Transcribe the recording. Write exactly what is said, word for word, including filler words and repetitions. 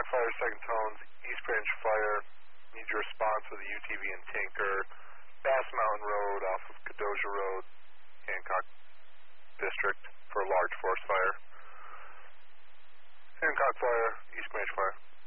Fire, second tones, East Branch Fire. Need your response with a U T V and tanker. Bass Mountain Road off of Kadoja Road, Hancock District for a large forest fire. Hancock Fire, East Branch Fire.